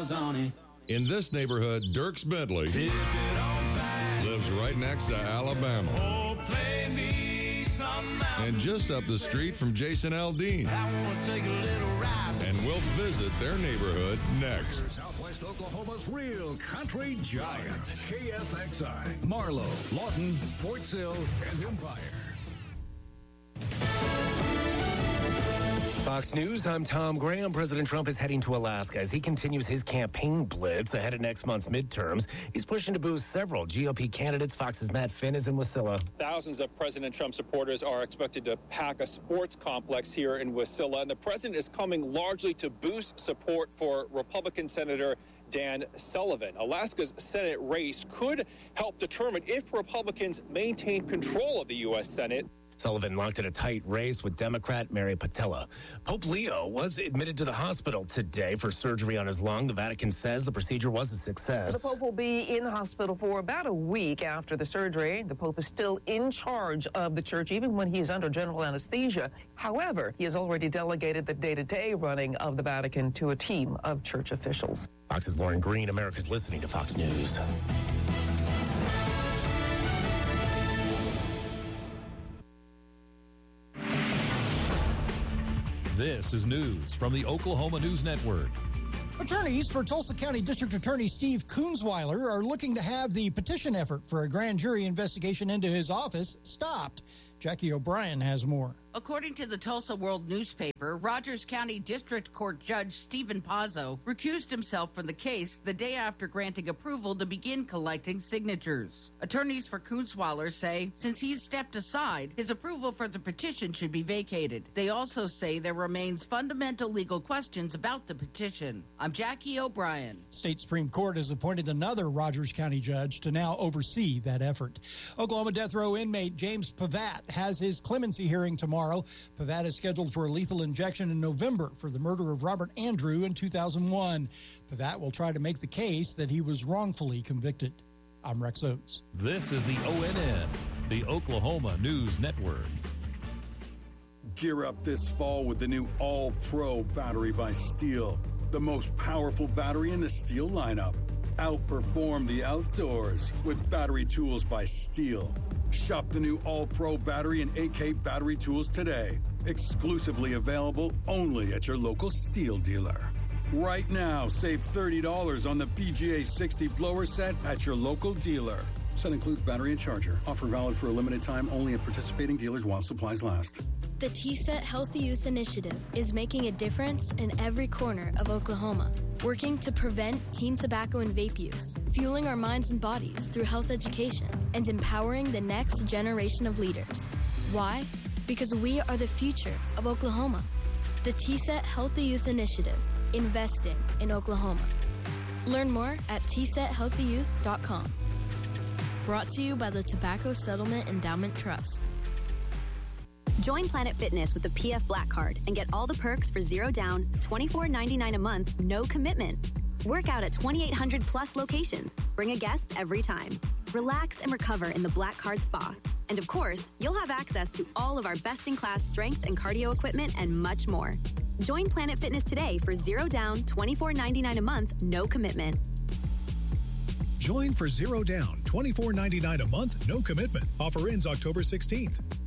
miles on it. In this neighborhood, Dierks Bentley lives right next to Alabama. Oh, play me some And just up the street from Jason Aldean. I want to take a little ride. And we'll visit their neighborhood next. Southwest Oklahoma's real country giant. KFXI. Marlow, Lawton, Fort Sill, and Empire. Fox News, I'm Tom Graham. President Trump is heading to Alaska as he continues his campaign blitz ahead of next month's midterms. He's pushing to boost several GOP candidates. Fox's Matt Finn is in Wasilla. Thousands of President Trump supporters are expected to pack a sports complex here in Wasilla, and the president is coming largely to boost support for Republican Senator Dan Sullivan. Alaska's Senate race could help determine if Republicans maintain control of the U.S. Senate. Sullivan locked in a tight race with Democrat Mary Patella. Pope Leo was admitted to the hospital today for surgery on his lung. The Vatican says the procedure was a success. The Pope will be in the hospital for about a week after the surgery. The Pope is still in charge of the church, even when he is under general anesthesia. However, he has already delegated the day-to-day running of the Vatican to a team of church officials. Fox's Lauren Green. America's listening to Fox News. This is news from the Oklahoma News Network. Attorneys for Tulsa County District Attorney Steve Kunzweiler are looking to have the petition effort for a grand jury investigation into his office stopped. Jackie O'Brien has more. According to the Tulsa World newspaper, Rogers County District Court Judge Stephen Pazzo recused himself from the case the day after granting approval to begin collecting signatures. Attorneys for Kunzweiler say since he's stepped aside, his approval for the petition should be vacated. They also say there remains fundamental legal questions about the petition. I'm Jackie O'Brien. State Supreme Court has appointed another Rogers County judge to now oversee that effort. Oklahoma death row inmate James Pavat has his clemency hearing tomorrow. Pavat is scheduled for a lethal injection in November for the murder of Robert Andrew in 2001. Pavat will try to make the case that he was wrongfully convicted. I'm Rex Oates. This is the ONN, the Oklahoma News Network. Gear up this fall with the new All-Pro battery by Steel, the most powerful battery in the Steel lineup. Outperform the outdoors with battery tools by Steel. Shop the new All-Pro battery and AK battery tools today. Exclusively available only at your local Steel dealer. Right now, save $30 on the PGA 60 blower set at your local dealer. Set includes battery and charger. Offer valid for a limited time only at participating dealers while supplies last. The TSET Healthy Youth Initiative is making a difference in every corner of Oklahoma, working to prevent teen tobacco and vape use, fueling our minds and bodies through health education, and empowering the next generation of leaders. Why? Because we are the future of Oklahoma. The TSET Healthy Youth Initiative, investing in Oklahoma. Learn more at tsethealthyyouth.com. Brought to you by the Tobacco Settlement Endowment Trust. Join Planet Fitness with the PF Black Card and get all the perks for $0 down, $24.99 a month, no commitment. Work out at 2,800 plus locations. Bring a guest every time. Relax and recover in the Black Card Spa. And of course, you'll have access to all of our best-in-class strength and cardio equipment and much more. Join Planet Fitness today for $0 down, $24.99 a month, no commitment. Join for $0 down, $24.99 a month, no commitment. Offer ends October 16th.